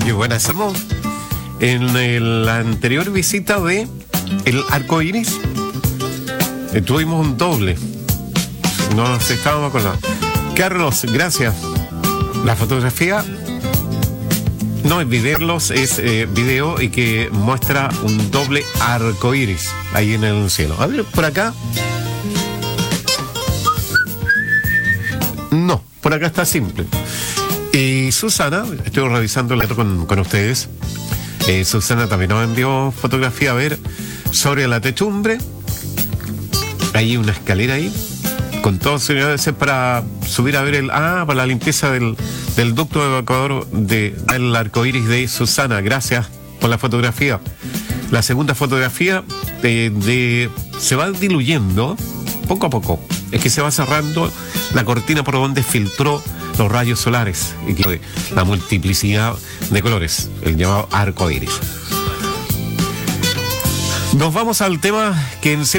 Qué buena esa. En la anterior visita de el arco iris, tuvimos un doble. Nos estábamos acordando. Carlos, gracias. La fotografía no es videos, es video y que muestra un doble arco iris ahí en el cielo. A ver, por acá. No, por acá está simple. Y Susana, estoy revisando el dato con ustedes. Susana también nos envió fotografía a ver sobre la techumbre. Hay una escalera ahí con todo seguridad para subir a ver para la limpieza del ducto evacuador del arco iris de Susana. Gracias por la fotografía. La segunda fotografía se va diluyendo poco a poco. Es que se va cerrando la cortina por donde filtró los rayos solares y la multiplicidad de colores, el llamado arco iris. Nos vamos al tema que en